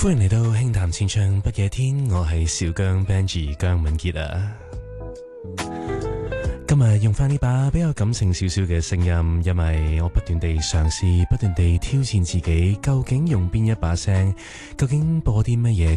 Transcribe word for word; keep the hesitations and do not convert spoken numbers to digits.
歡迎嚟到輕談淺唱不夜天，我係小姜 Benji 姜敏傑啊。今日用翻呢把比較感情少少嘅聲音，因為我不斷地嘗試，不斷地挑戰自己，究竟用邊一把聲，究竟播啲乜嘢